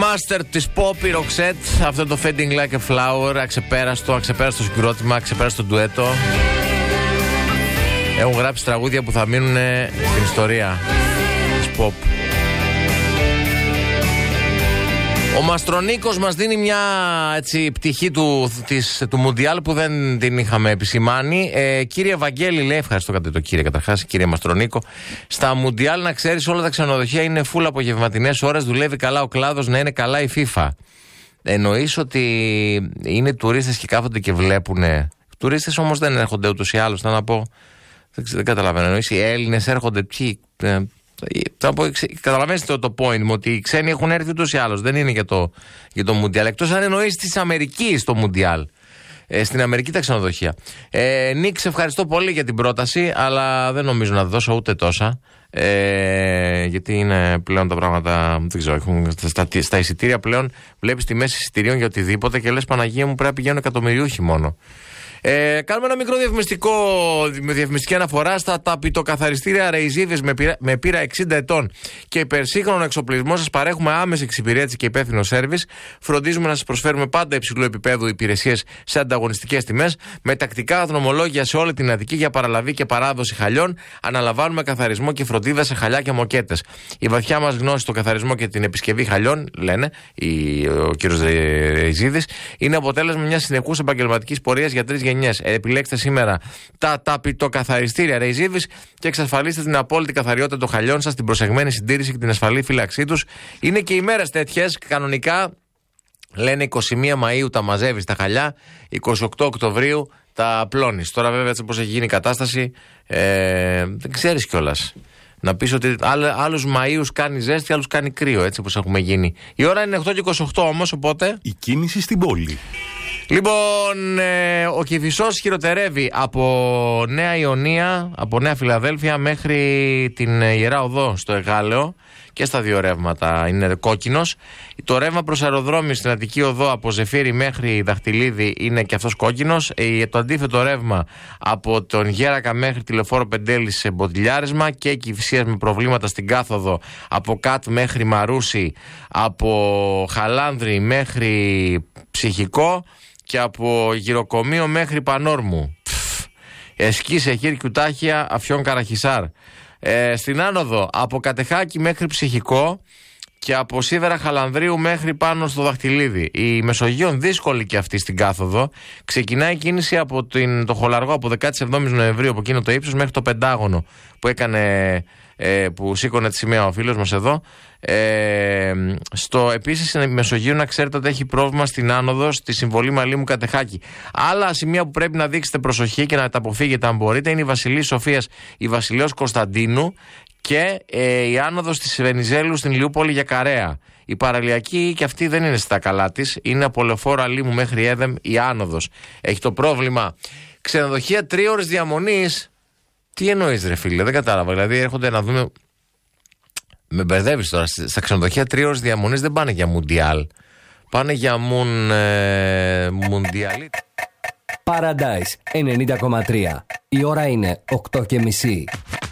Master της Pop, η Roxette. Αυτό το Fading Like a Flower. Αξεπέραστο συγκρότημα, αξεπέραστο ντουέτο. Έχουν γράψει τραγούδια που θα μείνουν στην ιστορία της Pop. Ο Μαστρονίκος μας δίνει μια έτσι, πτυχή του Μουντιάλ που δεν την είχαμε επισημάνει. Κύριε Βαγγέλη, λέει, ευχαριστώ κατά το κύριε καταρχάς, κύριε Μαστρονίκο. Στα Μουντιάλ, να ξέρεις, όλα τα ξενοδοχεία είναι full απογευματινές ώρες, δουλεύει καλά ο κλάδος, να είναι καλά η FIFA. Εννοείς ότι είναι τουρίστες και κάθονται και βλέπουνε. Τουρίστες όμως δεν έρχονται ούτως ή άλλως, να πω. Δεν καταλαβαίνω. Εννοείς οι Έλληνες έρχονται ποιοι. Καταλαβαίνεις το point μου, ότι οι ξένοι έχουν έρθει ούτως ή άλλως. Δεν είναι για το Μουντιάλ. Εκτός αν εννοείς της Αμερικής το Μουντιάλ. Στην Αμερική τα ξενοδοχεία. Νίκ, σε ευχαριστώ πολύ για την πρόταση, αλλά δεν νομίζω να δώσω ούτε τόσα. Γιατί είναι πλέον τα πράγματα. Δεν ξέρω. Στα εισιτήρια πλέον βλέπεις τιμές εισιτηρίων για οτιδήποτε και λες, Παναγία μου, πρέπει να πηγαίνουν εκατομμυριούχοι μόνο. Κάνουμε ένα μικρό διαφημιστική αναφορά στα ταπητοκαθαριστήρια Ρεϊζίδης με πείρα 60 ετών και υπερσύγχρονο εξοπλισμό. Σας παρέχουμε άμεση εξυπηρέτηση και υπεύθυνο σέρβις. Φροντίζουμε να σας προσφέρουμε πάντα υψηλού επίπεδου υπηρεσίες σε ανταγωνιστικές τιμές. Με τακτικά δρομολόγια σε όλη την Αττική για παραλαβή και παράδοση χαλιών. Αναλαμβάνουμε καθαρισμό και φροντίδα σε χαλιά και μοκέτες. Η βαθιά μας γνώση στο καθαρισμό και την επισκευή χαλιών, λένε ο κ. Ρεϊζίδης, είναι αποτέλεσμα μιας συνεχούς επαγγελματικής πορείας για 3 γενιές. Επιλέξτε σήμερα τα ταπητοκαθαριστήρια Ρεϊζίδης και εξασφαλίστε την απόλυτη καθαριότητα των χαλιών σας, την προσεγμένη συντήρηση και την ασφαλή φύλαξή τους. Είναι και ημέρες τέτοιες. Κανονικά λένε 21 Μαΐου τα μαζεύεις τα χαλιά, 28 Οκτωβρίου τα απλώνεις. Τώρα βέβαια έτσι όπως έχει γίνει η κατάσταση, δεν ξέρεις κιόλας. Να πεις ότι άλλους Μαΐους κάνει ζέστη, άλλους κάνει κρύο, έτσι όπως έχουμε γίνει. Η ώρα είναι 8 και 28 όμως, οπότε. Η κίνηση στην πόλη. Λοιπόν, ο Κηφισός χειροτερεύει από Νέα Ιωνία, από Νέα Φιλαδέλφια μέχρι την Ιερά Οδό στο Εγάλεο και στα δύο ρεύματα είναι κόκκινος. Το ρεύμα προς αεροδρόμιο στην Αττική Οδό από Ζεφύρι μέχρι Δαχτυλίδη είναι και αυτός κόκκινος. Το αντίθετο ρεύμα από τον Γέρακα μέχρι τη Λεωφόρο Πεντέλης σε μποτιλιάρισμα και Κηφισίας με προβλήματα στην κάθοδο από Κατ μέχρι Μαρούσι, από Χαλάνδρη μέχρι Ψυχικό και από Γυροκομείο μέχρι Πανόρμου. Εσκή σε Χίρ Κιουτάχια Αφιών Καραχισάρ. Στην άνοδο από Κατεχάκη μέχρι Ψυχικό και από Σίδερα Χαλανδρίου μέχρι πάνω στο Δαχτυλίδι. Η Μεσογείων δύσκολη και αυτή στην κάθοδο. Ξεκινάει η κίνηση από το Χολαργό από 17 Νοεμβρίου από εκείνο το ύψος μέχρι το Πεντάγωνο που έκανε, που σήκωνε τη σημαία ο φίλος μας εδώ. Επίσης η Μεσογείο, να ξέρετε ότι έχει πρόβλημα στην άνοδο στη Συμβολή Μαλίμου Κατεχάκη. Άλλα σημεία που πρέπει να δείξετε προσοχή και να τα αποφύγετε αν μπορείτε είναι η Βασιλής Σοφίας, η Βασιλέως Κωνσταντίνου και η άνοδος της Βενιζέλου στην Λιούπολη για Καρέα. Η παραλιακή και αυτή δεν είναι στα καλά της, είναι από Λεωφόρο Αλίμου μέχρι Έδεμ η άνοδος. Έχει το πρόβλημα. Ξενοδοχεία 3 ώρες διαμονής. Τι εννοείς ρε φίλε, δεν κατάλαβα. Δηλαδή έρχονται να δούμε. Με μπερδεύεις τώρα. Στα ξενοδοχεία 3 ώρες διαμονής δεν πάνε για Μουντιάλ. Πάνε για Μουντιαλίτ. Paradise 90,3. Η ώρα είναι 8:30.